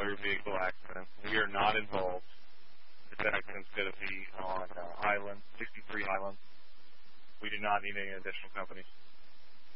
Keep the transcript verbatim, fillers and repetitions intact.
motor vehicle accidents. We are not involved. This accident is going to be on uh, Highland, sixty-three Highland. We do not need any additional companies.